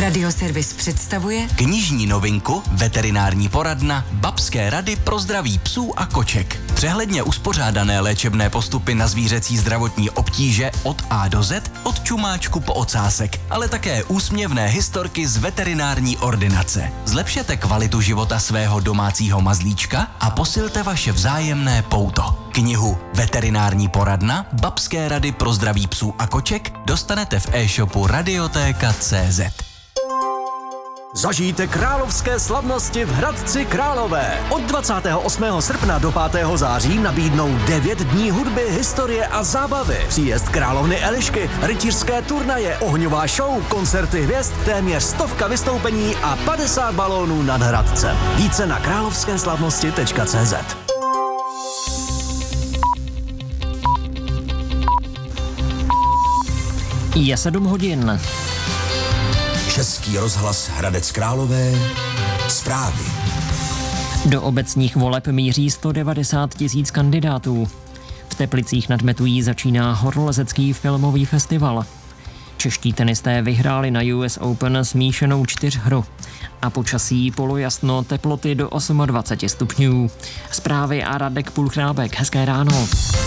Radioservis představuje knižní novinku, veterinární poradna, babské rady pro zdraví psů a koček. Přehledně uspořádané léčebné postupy na zvířecí zdravotní obtíže od A do Z, od čumáčku po ocásek, ale také úsměvné historky z veterinární ordinace. Zlepšete kvalitu života svého domácího mazlíčka a posilte vaše vzájemné pouto. Knihu Veterinární poradna, babské rady pro zdraví psů a koček dostanete v e-shopu Radiotéka.cz. Zažijte královské slavnosti v Hradci Králové. Od 28. srpna do 5. září nabídnou 9 dní hudby, historie a zábavy. Příjezd královny Elišky, rytířské turnaje, ohňová show, koncerty hvězd, téměř 100 vystoupení a 50 balónů nad Hradcem. Více na královskéslavnosti.cz. Je 7 hodin. Český rozhlas Hradec Králové. Zprávy. Do obecních voleb míří 190 000 kandidátů. V Teplicích nad Metují začíná horolezecký filmový festival. Čeští tenisté vyhráli na US Open smíšenou 4hru. A počasí polojasno, teploty do 28 stupňů. Zprávy a Radek Půlchrábek. Hezké ráno.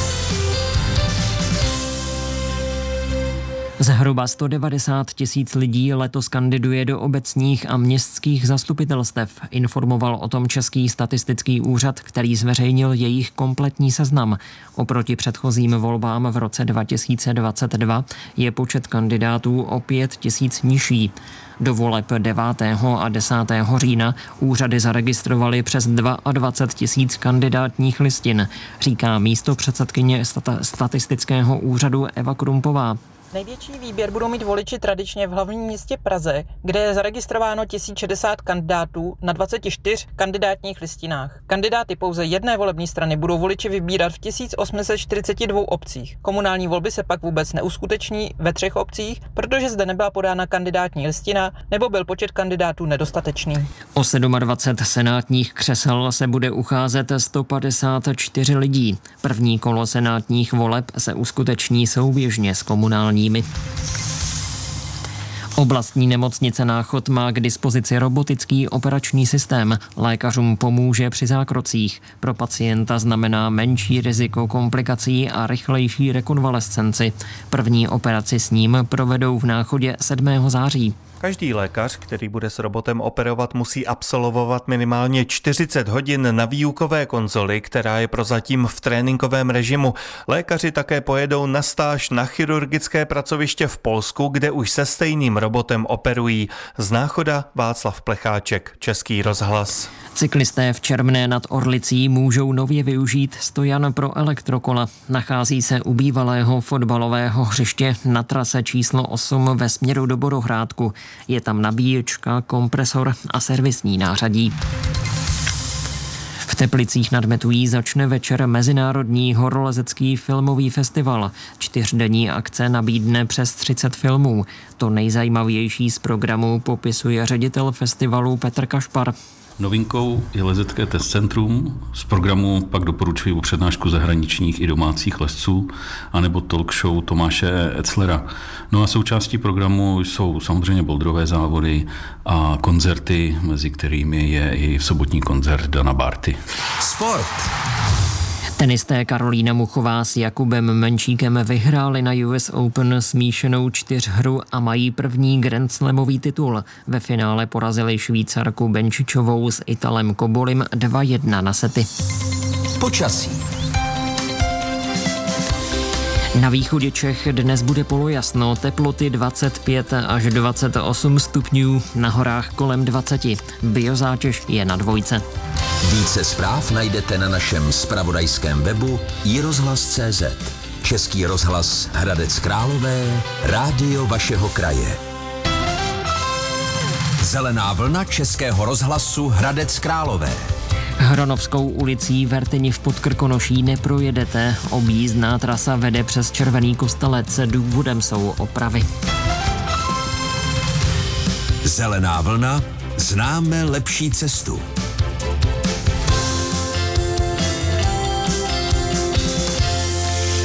Zhruba 190 000 lidí letos kandiduje do obecních a městských zastupitelstev. Informoval o tom Český statistický úřad, který zveřejnil jejich kompletní seznam. Oproti předchozím volbám v roce 2022 je počet kandidátů o 5 000 nižší. Do voleb 9. a 10. října úřady zaregistrovaly přes 22 000 kandidátních listin, říká místopředsedkyně statistického úřadu Eva Krumpová. Největší výběr budou mít voliči tradičně v hlavním městě Praze, kde je zaregistrováno 1060 kandidátů na 24 kandidátních listinách. Kandidáty pouze jedné volební strany budou voliči vybírat v 1842 obcích. Komunální volby se pak vůbec neuskuteční ve 3 obcích, protože zde nebyla podána kandidátní listina nebo byl počet kandidátů nedostatečný. O 27 senátních křesel se bude ucházet 154 lidí. První kolo senátních voleb se uskuteční souběžně s komunální. Oblastní nemocnice Náchod má k dispozici robotický operační systém. Lékařům pomůže při zákrocích. Pro pacienta znamená menší riziko komplikací a rychlejší rekonvalescenci. První operaci s ním provedou v Náchodě 7. září. Každý lékař, který bude s robotem operovat, musí absolvovat minimálně 40 hodin na výukové konzoli, která je prozatím v tréninkovém režimu. Lékaři také pojedou na stáž na chirurgické pracoviště v Polsku, kde už se stejným robotem operují. Z Náchoda Václav Plecháček, Český rozhlas. Cyklisté v Čermné nad Orlicí můžou nově využít stojan pro elektrokola. Nachází se u bývalého fotbalového hřiště na trase číslo 8 ve směru do Borohrádku. Je tam nabíječka, kompresor a servisní nářadí. V Teplicích nad Metují začne večer Mezinárodní horolezecký filmový festival. 4denní akce nabídne přes 30 filmů. To nejzajímavější z programu popisuje ředitel festivalu Petr Kašpar. Novinkou je lezecké test centrum. Z programu pak doporučuji přednášku zahraničních i domácích lezců, anebo talk show Tomáše Etzlera. No a součástí programu jsou samozřejmě bouldrové závody a koncerty, mezi kterými je i sobotní koncert Dana Barty. Sport. Tenisté Karolína Muchová s Jakubem Menčíkem vyhráli na US Open smíšenou 4hru a mají první Grand Slamový titul. Ve finále porazili Švýcarku Benčičovou s Italem Kobolim 2-1 na sety. Počasí. Na východě Čech dnes bude polojasno, teploty 25 až 28 stupňů, na horách kolem 20. Biozátěž je na 2. Více zpráv najdete na našem zpravodajském webu iRozhlas.cz. Český rozhlas Hradec Králové, rádio vašeho kraje. Zelená vlna Českého rozhlasu Hradec Králové. Hronovskou ulicí Vertyni v Podkrkonoší neprojedete. Objízdná trasa vede přes Červený Kostelec, důvodem jsou opravy. Zelená vlna, známe lepší cestu.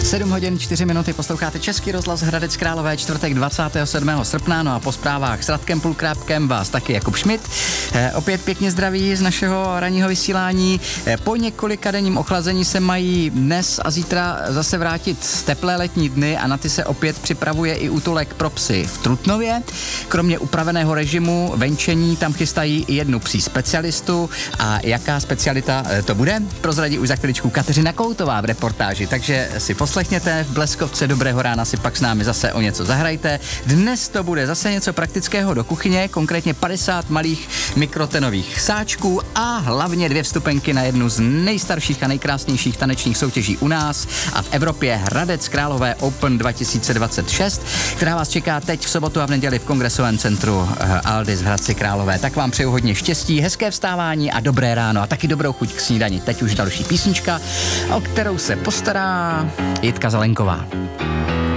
7 hodin 4 minuty, posloucháte Český rozhlas Hradec Králové, čtvrtek 27. srpna, no a po zprávách s Radkem Pulkrápkem vás taky Jakub Schmidt. Opět pěkně zdraví z našeho ranního vysílání. Po několika denním ochlazení se mají dnes a zítra zase vrátit teplé letní dny a na ty se opět připravuje i útulek pro psy v Trutnově. Kromě upraveného režimu venčení tam chystají i jednu psí specialistu a jaká specialita to bude? Prozradí už za chviličku Kateřina Koutová v reportáži, takže si poslechněte v Bleskovce, dobrého rána si pak s námi zase o něco zahrajte. Dnes to bude zase něco praktického do kuchyně, konkrétně 50 malých mikrotenových sáčků a hlavně 2 vstupenky na jednu z nejstarších a nejkrásnějších tanečních soutěží u nás a v Evropě Hradec Králové Open 2026, která vás čeká teď v sobotu a v neděli v Kongresovém centru Aldis v Hradci Králové. Tak vám přeju hodně štěstí, hezké vstávání a dobré ráno a taky dobrou chuť k snídani. Teď už další písnička, o kterou se postará Jitka Zelenková.